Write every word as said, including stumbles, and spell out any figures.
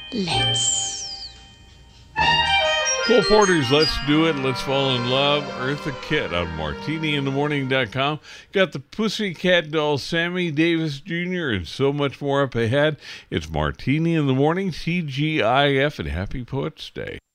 Let's. Cole Porter's Let's Do It, Let's Fall in Love, Eartha Kitt on martini in the morning dot com. Got the Pussycat Dolls, Sammy Davis Junior, and so much more up ahead. It's Martini in the Morning, T G I F, and Happy Poets Day.